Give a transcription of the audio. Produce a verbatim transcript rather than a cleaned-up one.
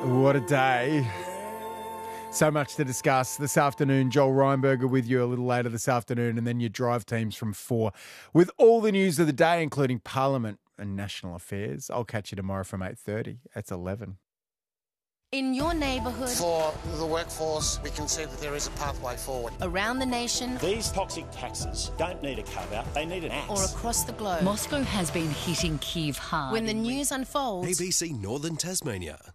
What a day. So much to discuss this afternoon. Joel Reinberger with you a little later this afternoon, and then your drive teams from four with all the news of the day, including Parliament and national affairs. I'll catch you tomorrow from eight thirty. That's eleven. In your neighbourhood, for the workforce, we can see that there is a pathway forward. Around the nation, these toxic taxes don't need a carve-out, they need an axe. Or across the globe, Moscow has been hitting Kyiv hard. When the news unfolds, A B C Northern Tasmania.